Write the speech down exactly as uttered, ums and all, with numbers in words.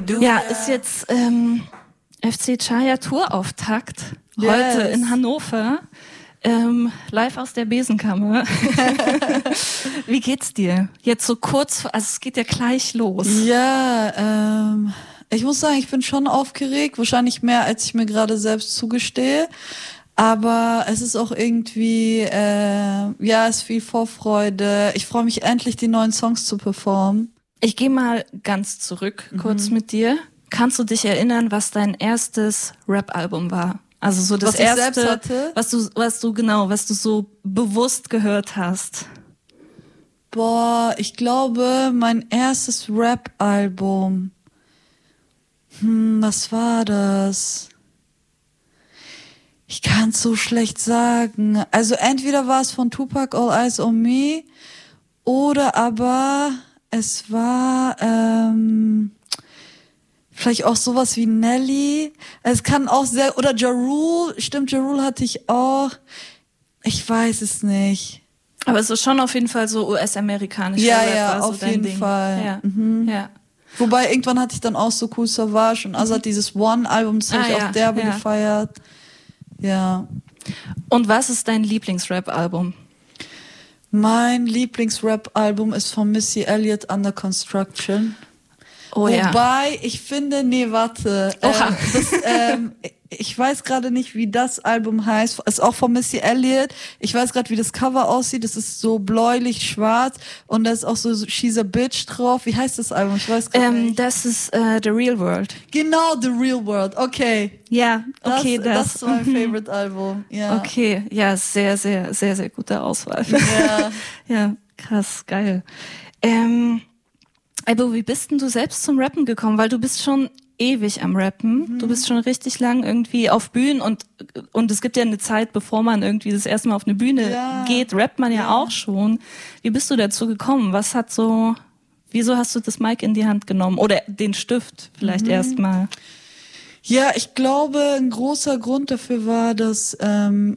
Ja, ist jetzt ähm, F C Chaya Tourauftakt yes. heute in Hannover. Ähm, live aus der Besenkammer. Wie geht's dir? Jetzt so kurz, also es geht ja gleich los. Ja, ähm, ich muss sagen, ich bin schon aufgeregt, wahrscheinlich mehr, als ich mir gerade selbst zugestehe. Aber es ist auch irgendwie, äh, ja, es ist viel Vorfreude. Ich freue mich endlich, die neuen Songs zu performen. Ich gehe mal ganz zurück, mhm. kurz mit dir. Kannst du dich erinnern, was dein erstes Rap-Album war? Also so das was erste, ich selbst hatte? was du, was du genau, was du so bewusst gehört hast. Boah, ich glaube, mein erstes Rap-Album. Hm, was war das? Ich kann es so schlecht sagen. Also entweder war es von Tupac, All Eyes on Me, oder aber es war ähm, vielleicht auch sowas wie Nelly. Es kann auch sehr, oder Ja Rule, stimmt, Ja Rule hatte ich auch. Ich weiß es nicht. Aber es ist schon auf jeden Fall so U S-amerikanischer ja, Rap. Ja, also auf dein jeden Ding. Fall. Ja. Mhm. ja. Wobei, irgendwann hatte ich dann auch so Cool Savage und Azad, mhm. dieses One-Album, das habe ah, ich ja. auch derbe ja. gefeiert. Ja. Und was ist dein Lieblings-Rap-Album? Mein Lieblings-Rap-Album ist von Missy Elliott, Under Construction. Oh, Wobei, ja. ich finde, nee, warte. Oha. Ähm, das, ähm, ich weiß gerade nicht, wie das Album heißt. Ist auch von Missy Elliott. Ich weiß gerade, wie das Cover aussieht. Das ist so bläulich-schwarz und da ist auch so She's a Bitch drauf. Wie heißt das Album? Ich weiß gerade ähm, nicht. Das ist uh, The Real World. Genau, The Real World. Okay. Ja, okay, das. Das, das ist mein Favorite Album. Ja. Okay, ja, sehr, sehr, sehr, sehr gute Auswahl. Ja. Ja, krass, geil. Ähm, Albo, wie bist denn du selbst zum Rappen gekommen? Weil du bist schon ewig am Rappen. Mhm. Du bist schon richtig lang irgendwie auf Bühnen und und es gibt ja eine Zeit, bevor man irgendwie das erste Mal auf eine Bühne ja. geht, rappt man ja, ja auch schon. Wie bist du dazu gekommen? Was hat so, wieso hast du das Mic in die Hand genommen? Oder den Stift vielleicht mhm. erstmal? Ja, ich glaube, ein großer Grund dafür war, dass ähm,